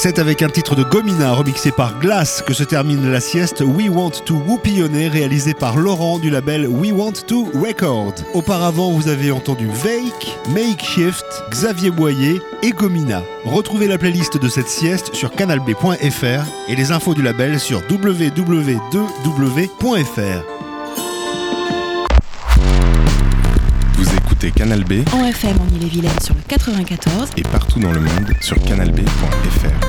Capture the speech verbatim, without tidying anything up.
C'est avec un titre de Gomina remixé par Glass que se termine la sieste We Want to Whoopionner réalisée par Laurent du label We Want to Record. Auparavant, vous avez entendu Vake, Makeshift, Xavier Boyer et Gomina. Retrouvez la playlist de cette sieste sur canal b point f r et les infos du label sur w w w point f r. Vous écoutez Canal B en F M en Ille-et-Vilaine sur le quatre-vingt-quatorze et partout dans le monde sur canal b point f r.